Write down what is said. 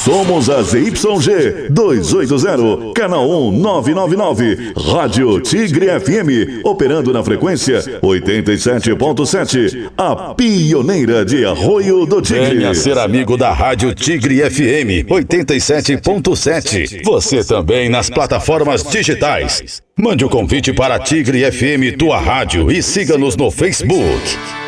Somos a ZYG 280, canal 1999, Rádio Tigre FM, operando na frequência 87.7, a pioneira de Arroio do Tigre. Venha ser amigo da Rádio Tigre FM 87.7. Você também nas plataformas digitais. Mande o convite para Tigre FM, tua rádio, e siga-nos no Facebook.